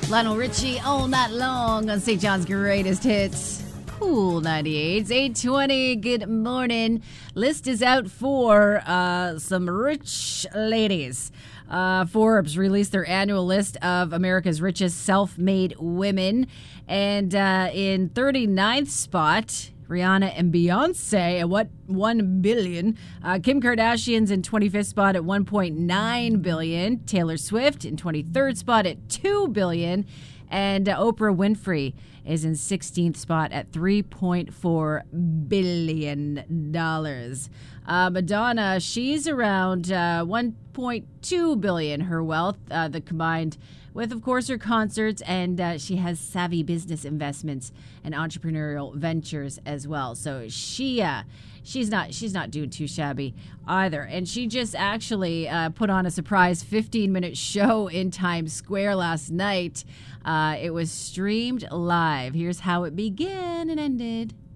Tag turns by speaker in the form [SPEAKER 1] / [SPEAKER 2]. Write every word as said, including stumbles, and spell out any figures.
[SPEAKER 1] Lionel Richie all night long on Saint John's greatest hits. Cool ninety-eight. It's eight twenty. Good morning. List is out for uh, some rich ladies. Uh, Forbes released their annual list of America's richest self-made women. And uh, in thirty-ninth spot, Rihanna and Beyonce at what one billion. Uh, Kim Kardashian's in twenty-fifth spot at one point nine billion. Taylor Swift in twenty-third spot at two billion. And uh, Oprah Winfrey is in sixteenth spot at three point four billion dollars. Uh, Madonna, she's around uh, one point two billion dollars, her wealth, uh, the combined with, of course, her concerts, and uh, she has savvy business investments and entrepreneurial ventures as well. So she, uh, she's not, she's not doing too shabby either. And she just actually uh, put on a surprise fifteen-minute show in Times Square last night. Uh, it was streamed live. Here's how it began and ended.